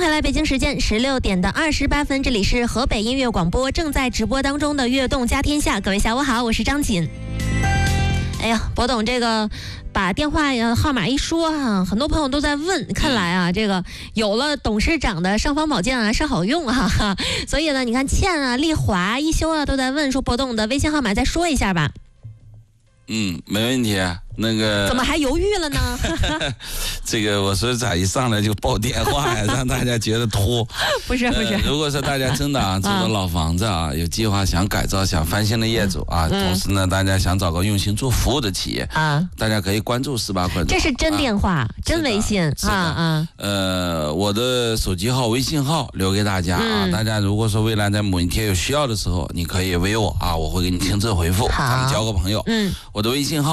看来北京时间16点的28分，这里是河北音乐广播正在直播当中的悦动家天下。各位下午好，我是张锦。哎呀，博董这个把电话号码一说啊，很多朋友都在问，看来啊，这个有了董事长的尚方宝剑啊，是好用啊。所以呢，你看倩啊、丽华、一休啊都在问说，博董的微信号码再说一下吧。 没问题。那个怎么还犹豫了呢？ 这个我说咋一上来就报电话呀，让大家觉得拖。 不是， 如果说大家真的住的老房子啊，有计划想改造、想翻新的业主啊，同时呢，大家想找个用心做服务的企业啊，大家可以关注18块。 这是真电话、真微信啊。 我的手机号、微信号留给大家啊。大家如果说未来在某一天有需要的时候，你可以微我啊，我会给你亲自回复，咱们交个朋友。我的微信号。